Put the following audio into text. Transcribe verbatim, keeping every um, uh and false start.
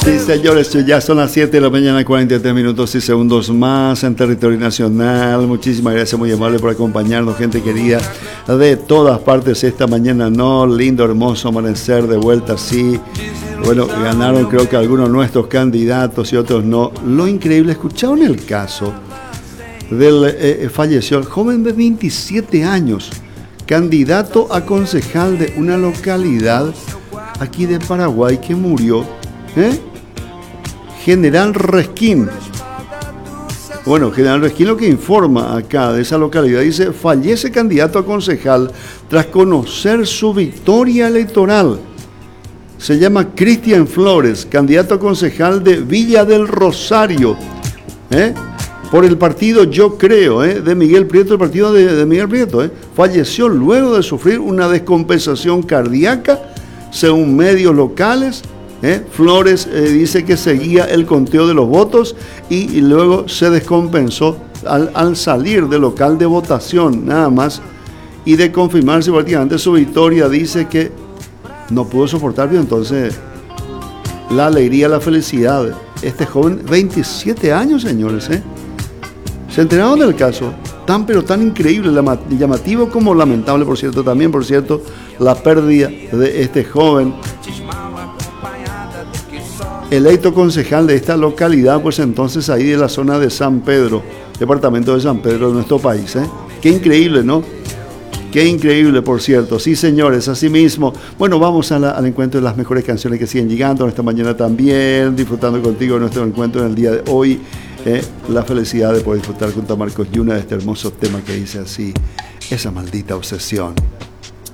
Sí, señores, ya son las siete de la mañana, cuarenta y tres minutos y segundos más en territorio nacional. Muchísimas gracias, muy amable por acompañarnos, gente querida de todas partes esta mañana, ¿no? Lindo, hermoso amanecer de vuelta, sí. Bueno, ganaron creo que algunos de nuestros candidatos y otros no. Lo increíble, ¿escucharon el caso del eh, falleció el joven de veintisiete años, candidato a concejal de una localidad aquí de Paraguay que murió? ¿Eh? General Resquín. Bueno, General Resquín lo que informa acá de esa localidad dice: fallece candidato a concejal tras conocer su victoria electoral. Se llama Cristian Flores, candidato a concejal de Villa del Rosario, ¿eh? por el partido Yo Creo, ¿eh? de Miguel Prieto, el partido de, de Miguel Prieto. ¿eh? Falleció luego de sufrir una descompensación cardíaca, según medios locales. ¿Eh? Flores eh, dice que seguía el conteo de los votos y, y luego se descompensó al, al salir del local de votación, nada más, y de confirmarse prácticamente su victoria, dice que no pudo soportar bien entonces la alegría, la felicidad. Este joven, veintisiete años, señores, ¿eh? se enteraron del caso, tan pero tan increíble, llamativo como lamentable, por cierto, también, por cierto, la pérdida de este joven electo concejal de esta localidad, pues entonces ahí de la zona de San Pedro, departamento de San Pedro de nuestro país. ¿eh? Qué increíble, ¿no? Qué increíble, por cierto. Sí, señores, así mismo. Bueno, vamos a la, al encuentro de las mejores canciones que siguen llegando en esta mañana también, disfrutando contigo de nuestro encuentro en el día de hoy. ¿eh? La felicidad de poder disfrutar junto a Marcos Yuna de este hermoso tema que dice así: esa maldita obsesión.